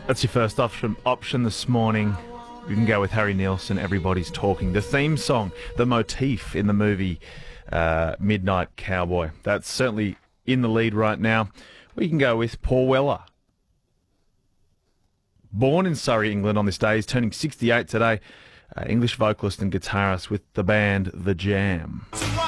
That's your first option this morning. You can go with Harry Nilsson, Everybody's Talking. The theme song, the motif in the movie Midnight Cowboy. That's certainly in the lead right now. We can go with Paul Weller. Born in Surrey, England on this day. He's turning 68 today. English vocalist and guitarist with the band The Jam.